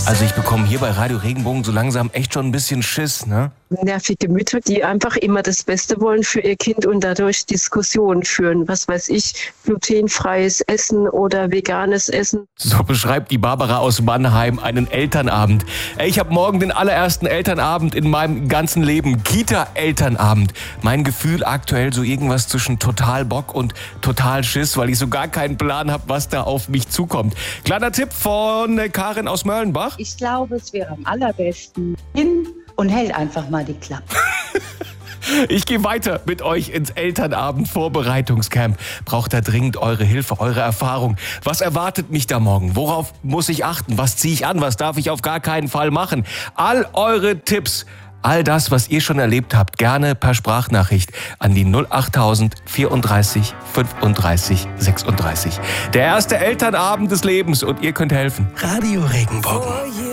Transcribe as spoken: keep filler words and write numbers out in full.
Also ich bekomme hier bei Radio Regenbogen so langsam echt schon ein bisschen Schiss, ne? Nervige Mütter, die einfach immer das Beste wollen für ihr Kind und dadurch Diskussionen führen. Was weiß ich, glutenfreies Essen oder veganes Essen. So beschreibt die Barbara aus Mannheim einen Elternabend. Ey, ich habe morgen den allerersten Elternabend in meinem ganzen Leben. Kita-Elternabend. Mein Gefühl aktuell so irgendwas zwischen total Bock und total Schiss, weil ich so gar keinen Plan habe, was da auf mich zukommt. Kleiner Tipp von Karin aus Mörlenbach. Ich glaube, es wäre am allerbesten hin und hält einfach mal die Klappe. Ich gehe weiter mit euch ins Elternabend-Vorbereitungscamp. Braucht da dringend eure Hilfe, eure Erfahrung. Was erwartet mich da morgen? Worauf muss ich achten? Was ziehe ich an? Was darf ich auf gar keinen Fall machen? All eure Tipps, all das, was ihr schon erlebt habt, gerne per Sprachnachricht an die null achttausend vierunddreißig fünfunddreißig sechsunddreißig. Der erste Elternabend des Lebens und ihr könnt helfen. Radio Regenbogen.